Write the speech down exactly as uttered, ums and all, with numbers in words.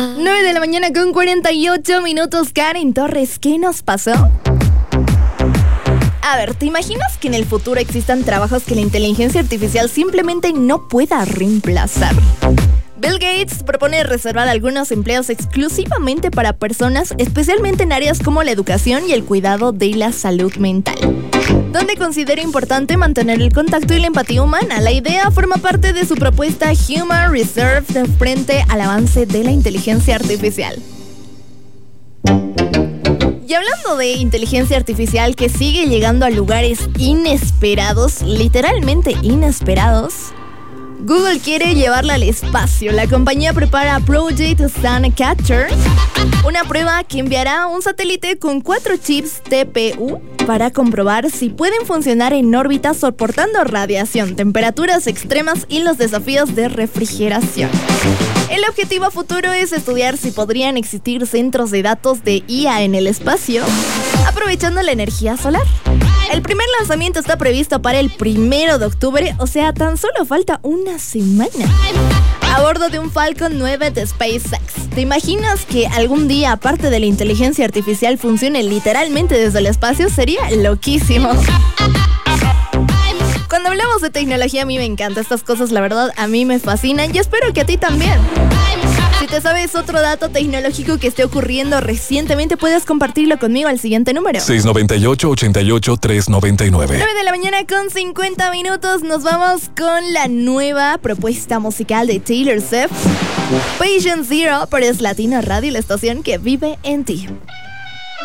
nueve de la mañana con cuarenta y ocho minutos. Karen Torres, ¿qué nos pasó? A ver, ¿te imaginas que en el futuro existan trabajos que la inteligencia artificial simplemente no pueda reemplazar? Bill Gates propone reservar algunos empleos exclusivamente para personas, especialmente en áreas como la educación y el cuidado de la salud mental, donde considera importante mantener el contacto y la empatía humana. La idea forma parte de su propuesta Human Reserve frente al avance de la inteligencia artificial. Y hablando de inteligencia artificial que sigue llegando a lugares inesperados, literalmente inesperados, Google quiere llevarla al espacio. La compañía prepara Project Suncatcher, una prueba que enviará un satélite con cuatro chips T P U para comprobar si pueden funcionar en órbita soportando radiación, temperaturas extremas y los desafíos de refrigeración. El objetivo a futuro es estudiar si podrían existir centros de datos de I A en el espacio, aprovechando la energía solar. El primer lanzamiento está previsto para el primero de octubre, o sea, tan solo falta una semana. A bordo de un Falcon nueve de SpaceX. ¿Te imaginas que algún día, aparte de la inteligencia artificial, funcione literalmente desde el espacio? Sería loquísimo. Cuando hablamos de tecnología, a mí me encantan estas cosas, la verdad, a mí me fascinan y espero que a ti también. Si te sabes otro dato tecnológico que esté ocurriendo recientemente, puedes compartirlo conmigo al siguiente número. seis nueve ocho, ocho ocho, tres nueve nueve. nueve de la mañana con cincuenta minutos. Nos vamos con la nueva propuesta musical de Taylor Swift, Patient Zero, por Es Latino Radio, la estación que vive en ti.